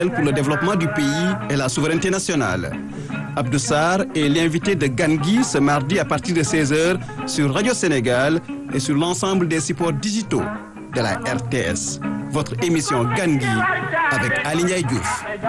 pour le développement du pays et la souveraineté nationale. Abdou Sarr est l'invité de Gangui ce mardi à partir de 16h sur Radio Sénégal et sur l'ensemble des supports digitaux de la RTS. Votre émission Gangui avec Ali Ndiaye Diouf.